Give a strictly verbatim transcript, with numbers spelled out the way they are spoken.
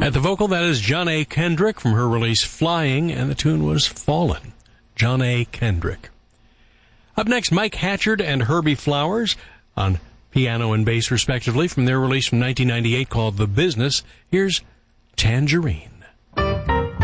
At the vocal, that is John A. Kendrick from her release Flying, and the tune was Fallen. John A. Kendrick. Up next, Mike Hatchard and Herbie Flowers on piano and bass respectively from their release from nineteen ninety-eight called The Business. Here's Tangerine.